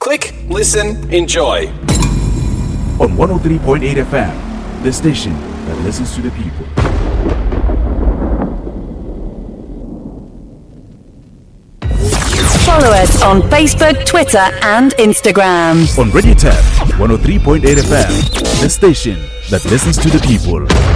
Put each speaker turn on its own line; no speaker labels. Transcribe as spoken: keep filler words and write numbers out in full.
Click, listen, enjoy.
On one oh three point eight F M, the station that listens to the people.
Follow us on Facebook, Twitter, and Instagram.
On Radio Tab, one oh three point eight F M, the station that listens to the people.